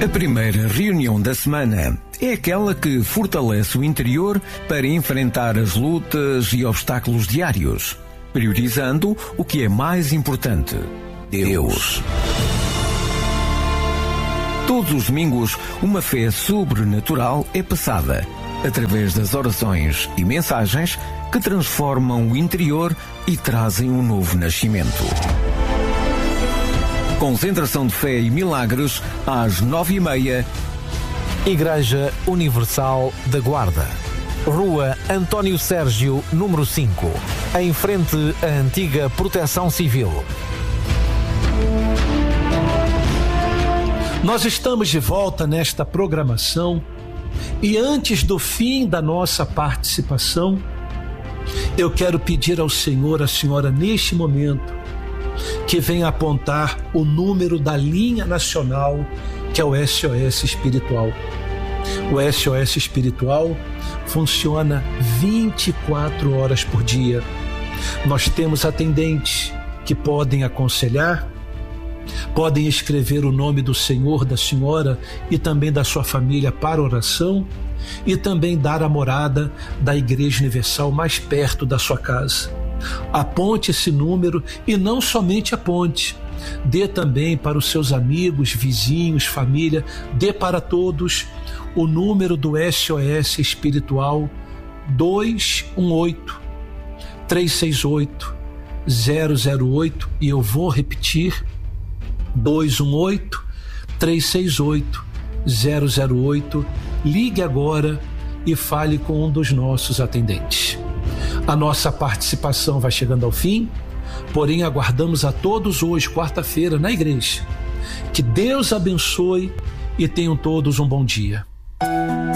A primeira reunião da semana é aquela que fortalece o interior para enfrentar as lutas e obstáculos diários, priorizando o que é mais importante: Deus. Todos os domingos, uma fé sobrenatural é passada, através das orações e mensagens que transformam o interior e trazem um novo nascimento. Concentração de fé e milagres às 9h30. Igreja Universal da Guarda, Rua António Sérgio, número 5, em frente à antiga Proteção Civil. Nós estamos de volta nesta programação e antes do fim da nossa participação, eu quero pedir ao Senhor, à senhora neste momento, que venha apontar o número da linha nacional, que é o SOS Espiritual. O SOS Espiritual funciona 24 horas por dia. Nós temos atendentes que podem aconselhar, podem escrever o nome do Senhor, da senhora e também da sua família para oração e também dar a morada da Igreja Universal mais perto da sua casa. Aponte esse número e não somente aponte, dê também para os seus amigos, vizinhos, família, dê para todos o número do SOS Espiritual 218-368-008 e eu vou repetir 218-368-008. Ligue agora e fale com um dos nossos atendentes. A nossa participação vai chegando ao fim, porém aguardamos a todos hoje, quarta-feira, na igreja. Que Deus abençoe e tenham todos um bom dia.